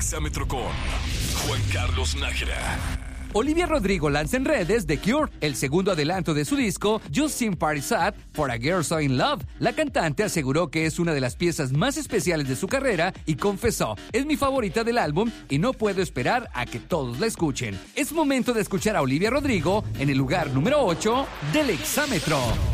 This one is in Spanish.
Exámetro con Juan Carlos Nájera. Olivia Rodrigo lanza en redes The Cure, el segundo adelanto de su disco Justin Party Sad for a Girl So in Love. La cantante aseguró que es una de las piezas más especiales de su carrera y confesó: es mi favorita del álbum y no puedo esperar a que todos la escuchen. Es momento de escuchar a Olivia Rodrigo en el lugar número 8 del Exámetro.